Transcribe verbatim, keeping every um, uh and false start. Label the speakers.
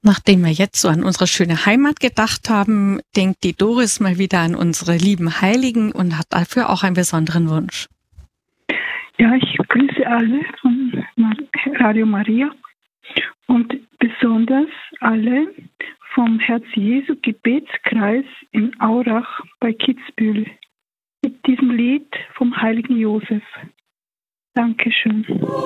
Speaker 1: Nachdem wir jetzt so an unsere schöne Heimat gedacht haben, denkt die Doris mal wieder an unsere lieben Heiligen und hat dafür auch einen besonderen Wunsch.
Speaker 2: Ja, ich grüße alle von Radio Maria und besonders alle vom Herz-Jesu-Gebetskreis in Aurach bei Kitzbühel mit diesem Lied vom heiligen Josef. Dankeschön.